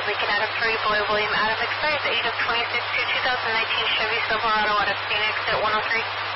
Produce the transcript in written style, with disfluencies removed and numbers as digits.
Lincoln Adam 3, Boy William Adam, expires age of 26 to 2019 Chevy Silverado out of Phoenix at 103.